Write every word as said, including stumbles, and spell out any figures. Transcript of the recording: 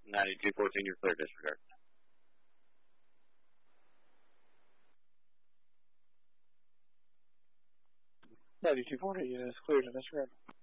ninety-two fourteen, you're clear, disregard. ninety-two forty is clear to disregard.